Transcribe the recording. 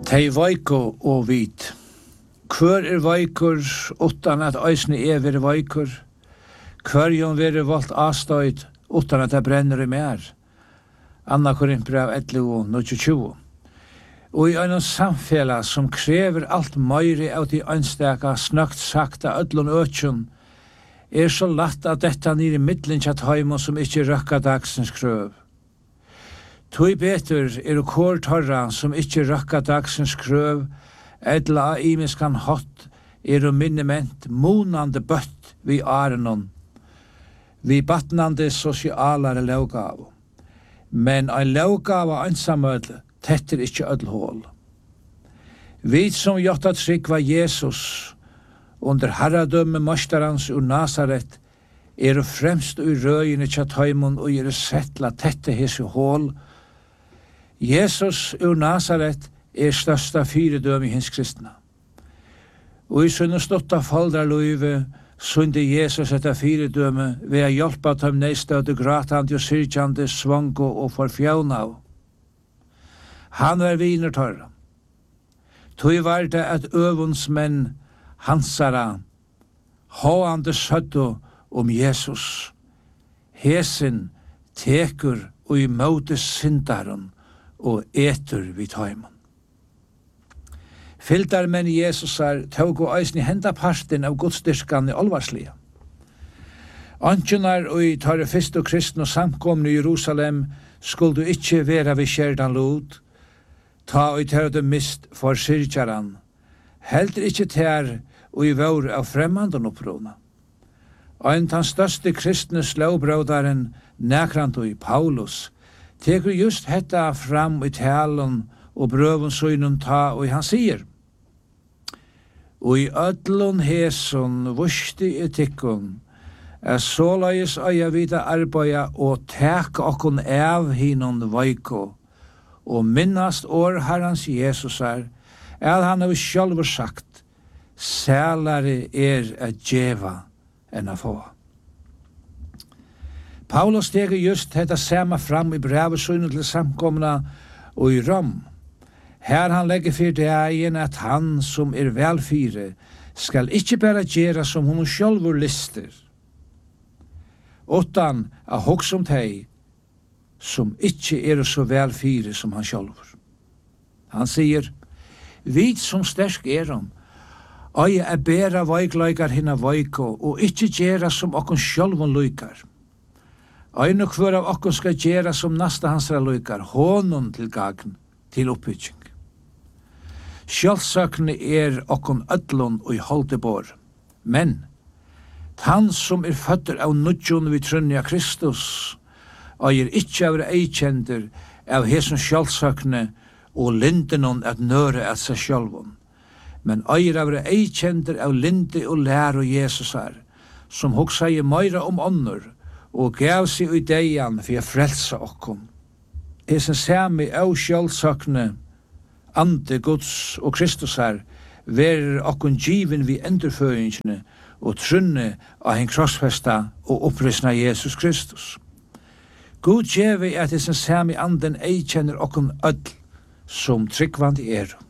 Tei veiko og vit. Kvør veikur utan at eisne ver veikur. Kvørjon vere valgt avstøyd utan at det brenner I mer. Anna Korinthbrev 11:22. Og I ein samfella som krever alt meiri av de einstaka snøgt sakta öllun øtjun, så latt at detta nir I middelen tja taimon som ikkje røkka dagsens krøv. Tui betur kår torra som ikkje røkka dagsens krøv, edla imiskan hot minnement monande bøtt vi arenon, vi batnande sosialare laugav. Men ein laugav einsamødle tettir ikkje öll hål. Vi som jotta trygg var Jesus under herradømme mostarans ur Nazaret fremst ur røyene tja taimon og settla tette hese hål. Jesus ur Nazaret størsta fyredøm I hins kristna. Og I sunne stotta faldraløyve sunde Jesus etta fyredøme ved a hjelpa dem neistøde gratande og syrkjande svango og forfjaunav. Han var viner torra. Tui var det at øvundsmenn hansara håande søddo Jesus. Hesen tekur og I møte syndaren og etur vid taimon. Fyldar menn Jesusar tog og eisni henda parten av godstyrkan I olvarslia. Antjunar og I tar fyrst og kristne samkomne I Jerusalem skulle du ikkje vera vid kjerdan lod, ta og tar du mist for syrkjaran, heldur ikkje ter og I vår av fremmandan opprona. Ein tan største kristne slåbrådaren nekrant og I Paulus, tekur just hetta fram I talen og brøvun søynun ta og han sier, og I ödlun hesun vusti etikkun, såleis øya vita arbeida og tek okkun av hinon veiko, og minnast år Herrans Jesusar, han har sjálfur sagt, sælare at djeva enn a få. Paulus teker just dette sama fram I brevesunnen til samkomna og I Rom. Her han legger for det egen at han som velfire skal ikkje bare gjera som hon sjálfur lister, utan a hoksa teg som ikkje så velfire som han sjálfur. Han sier, vit som sterk han, øye bera veikleikar hinna veiko og ikkje gjera som okkon sjálfun luikar. Øyne hver av okkon skal gjera som nasta hansra luikar, honum til gagn, til oppbygging. Sjálfsøkne okkon ödlun og I holdebor, men han som føtter av nudjon vi trunja Kristus, ikkje av eikjender av hesen sjálfsøkne og lindenon at nøre at seg sjálfun, men av eikjender av linde og lære Jesusar, som hoksa I meira ånder, og gav seg I deian for å frelsa okkom. Hesen sami av sjálfsøkne, ande Guds og Kristusar, verer okkon givin vi endurføyingene og trunne av en krossfesta og opprysna Jesus Kristus. God gjevi at hesen sami anden eikjenner okkon öll som tryggvand